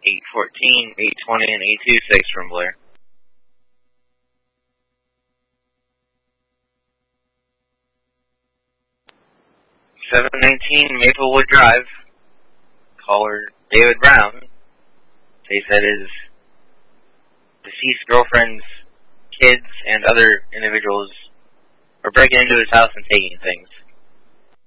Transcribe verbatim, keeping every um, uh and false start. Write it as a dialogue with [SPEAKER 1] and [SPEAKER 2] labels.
[SPEAKER 1] eight fourteen, eight twenty, and eight twenty-six from Blair. seven nineteen Maplewood Drive. Caller David Brown. They said his deceased girlfriend's kids and other individuals are breaking into his house and taking things.